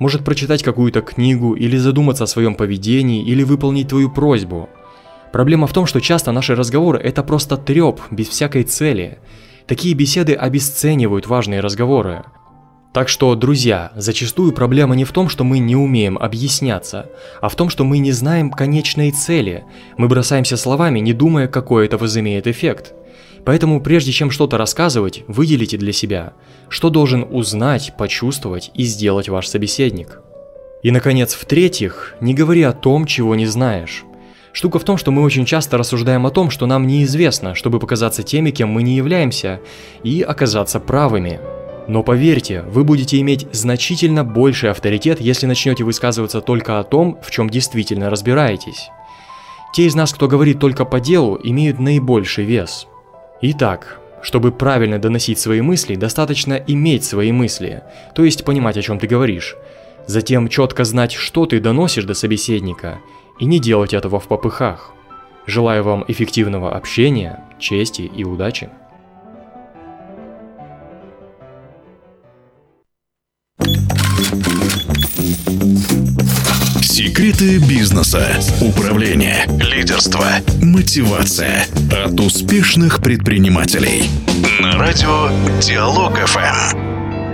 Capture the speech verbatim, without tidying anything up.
может прочитать какую-то книгу или задуматься о своем поведении или выполнить твою просьбу. Проблема в том, что часто наши разговоры – это просто трёп, без всякой цели. Такие беседы обесценивают важные разговоры. Так что, друзья, зачастую проблема не в том, что мы не умеем объясняться, а в том, что мы не знаем конечной цели. Мы бросаемся словами, не думая, какой это возымеет эффект. Поэтому, прежде чем что-то рассказывать, выделите для себя, что должен узнать, почувствовать и сделать ваш собеседник. И, наконец, в-третьих, не говори о том, чего не знаешь. Штука в том, что мы очень часто рассуждаем о том, что нам неизвестно, чтобы показаться теми, кем мы не являемся, и оказаться правыми. Но поверьте, вы будете иметь значительно больший авторитет, если начнете высказываться только о том, в чем действительно разбираетесь. Те из нас, кто говорит только по делу, имеют наибольший вес. Итак, чтобы правильно доносить свои мысли, достаточно иметь свои мысли, то есть понимать, о чем ты говоришь. Затем четко знать, что ты доносишь до собеседника, и не делать этого в попыхах. Желаю вам эффективного общения, чести и удачи. Секреты бизнеса, управления, лидерства, мотивация от успешных предпринимателей. На радио Диалог эф эм.